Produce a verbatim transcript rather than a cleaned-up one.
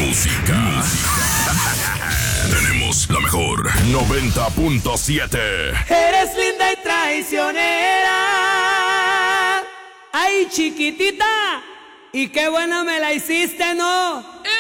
música. Tenemos la mejor noventa punto siete. Eres linda y traicionera. Ay, chiquitita, y qué buena me la hiciste, ¿no?